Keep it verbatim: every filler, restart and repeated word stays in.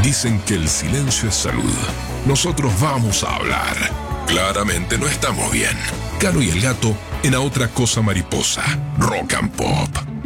Dicen que el silencio es salud. Nosotros vamos a hablar. Claramente no estamos bien. Cano y el Gato en A Otra Cosa Mariposa. Rock and Pop.